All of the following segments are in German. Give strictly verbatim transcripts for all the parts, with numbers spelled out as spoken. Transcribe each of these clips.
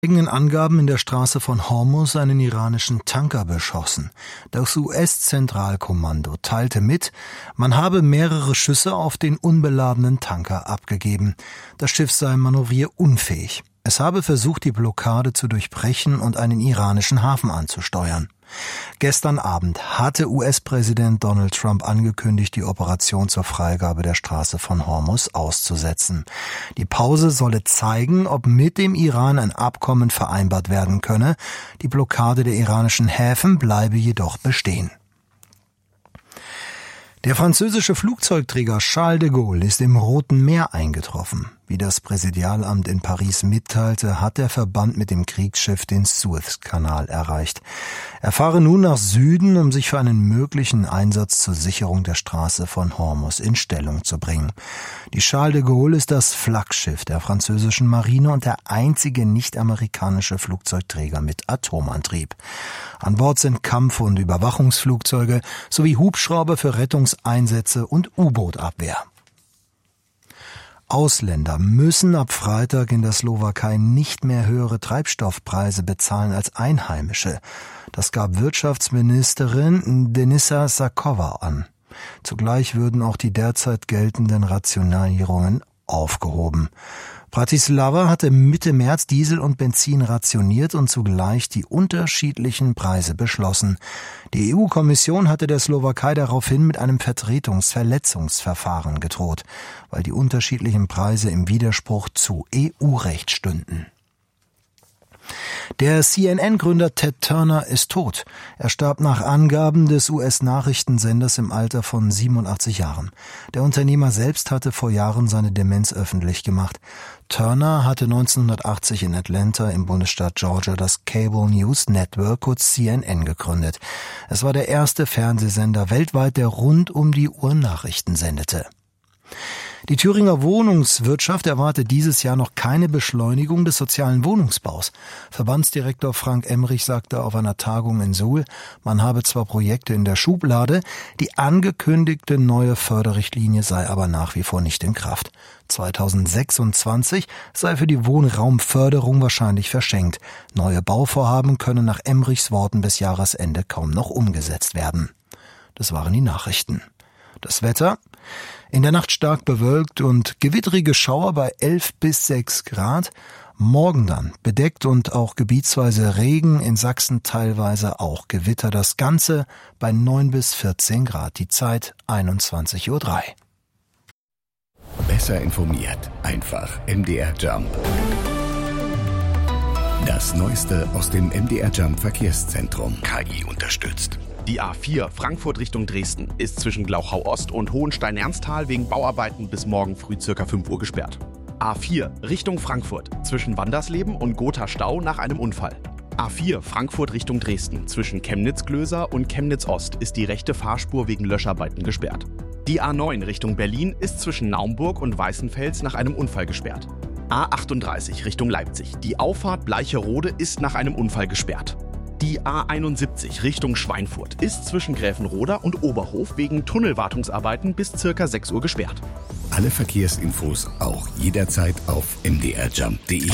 eigenen Angaben in der Straße von Hormuz einen iranischen Tanker beschossen. Das U S-Zentralkommando teilte mit, man habe mehrere Schüsse auf den unbeladenen Tanker abgegeben. Das Schiff sei manövrierunfähig. Es habe versucht, die Blockade zu durchbrechen und einen iranischen Hafen anzusteuern. Gestern Abend hatte U S-Präsident Donald Trump angekündigt, die Operation zur Freigabe der Straße von Hormuz auszusetzen. Die Pause solle zeigen, ob mit dem Iran ein Abkommen vereinbart werden könne. Die Blockade der iranischen Häfen bleibe jedoch bestehen. Der französische Flugzeugträger Charles de Gaulle ist im Roten Meer eingetroffen. Wie das Präsidialamt in Paris mitteilte, hat der Verband mit dem Kriegsschiff den Suezkanal erreicht. Er fahre nun nach Süden, um sich für einen möglichen Einsatz zur Sicherung der Straße von Hormuz in Stellung zu bringen. Die Charles de Gaulle ist das Flaggschiff der französischen Marine und der einzige nicht-amerikanische Flugzeugträger mit Atomantrieb. An Bord sind Kampf- und Überwachungsflugzeuge sowie Hubschrauber für Rettungseinsätze und U-Boot-Abwehr. Ausländer müssen ab Freitag in der Slowakei nicht mehr höhere Treibstoffpreise bezahlen als Einheimische. Das gab Wirtschaftsministerin Denisa Sakowa an. Zugleich würden auch die derzeit geltenden Rationierungen aufgehoben. Bratislava hatte Mitte März Diesel und Benzin rationiert und zugleich die unterschiedlichen Preise beschlossen. Die E U-Kommission hatte der Slowakei daraufhin mit einem Vertretungsverletzungsverfahren gedroht, weil die unterschiedlichen Preise im Widerspruch zu E U-Recht stünden. Der C N N-Gründer Ted Turner ist tot. Er starb nach Angaben des U S-Nachrichtensenders im Alter von siebenundachtzig Jahren. Der Unternehmer selbst hatte vor Jahren seine Demenz öffentlich gemacht. Turner hatte neunzehnhundertachtzig in Atlanta im Bundesstaat Georgia das Cable News Network, kurz C N N, gegründet. Es war der erste Fernsehsender weltweit, der rund um die Uhr Nachrichten sendete. Die Thüringer Wohnungswirtschaft erwartet dieses Jahr noch keine Beschleunigung des sozialen Wohnungsbaus. Verbandsdirektor Frank Emrich sagte auf einer Tagung in Suhl, man habe zwar Projekte in der Schublade, die angekündigte neue Förderrichtlinie sei aber nach wie vor nicht in Kraft. zweitausendsechsundzwanzig sei für die Wohnraumförderung wahrscheinlich verschenkt. Neue Bauvorhaben können nach Emrichs Worten bis Jahresende kaum noch umgesetzt werden. Das waren die Nachrichten. Das Wetter? In der Nacht stark bewölkt und gewittrige Schauer bei elf bis sechs Grad. Morgen dann bedeckt und auch gebietsweise Regen, in Sachsen teilweise auch Gewitter. Das Ganze bei neun bis vierzehn Grad. Die Zeit einundzwanzig Uhr drei. Besser informiert. Einfach M D R Jump. Das Neueste aus dem M D R Jump Verkehrszentrum. K I unterstützt. Die A vier Frankfurt Richtung Dresden ist zwischen Glauchau-Ost und Hohenstein-Ernsthal wegen Bauarbeiten bis morgen früh ca. fünf Uhr gesperrt. A vier Richtung Frankfurt zwischen Wandersleben und Gotha-Stau nach einem Unfall. A vier Frankfurt Richtung Dresden zwischen Chemnitz-Glöser und Chemnitz-Ost ist die rechte Fahrspur wegen Löscharbeiten gesperrt. Die A neun Richtung Berlin ist zwischen Naumburg und Weißenfels nach einem Unfall gesperrt. A achtunddreißig Richtung Leipzig. Die Auffahrt Bleicherode ist nach einem Unfall gesperrt. Die A einundsiebzig Richtung Schweinfurt ist zwischen Gräfenroda und Oberhof wegen Tunnelwartungsarbeiten bis ca. sechs Uhr gesperrt. Alle Verkehrsinfos auch jederzeit auf m d r jump punkt d e.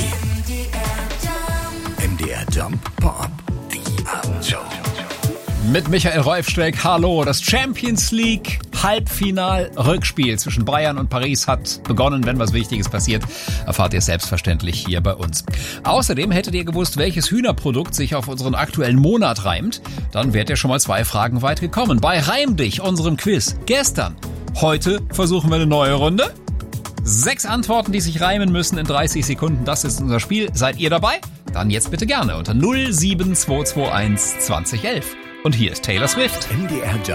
M D R Jump Pop, die Abendshow. Mit Michael Reufstreck, hallo. Das Champions League Halbfinal-Rückspiel zwischen Bayern und Paris hat begonnen. Wenn was Wichtiges passiert, erfahrt ihr selbstverständlich hier bei uns. Außerdem hättet ihr gewusst, welches Hühnerprodukt sich auf unseren aktuellen Monat reimt? Dann wärt ihr schon mal zwei Fragen weit gekommen. Bei Reim dich, unserem Quiz gestern. Heute versuchen wir eine neue Runde. Sechs Antworten, die sich reimen müssen in dreißig Sekunden. Das ist unser Spiel. Seid ihr dabei? Dann jetzt bitte gerne unter null sieben zwei zwei eins zwanzig elf. Und hier ist Taylor Swift. M D R Jump.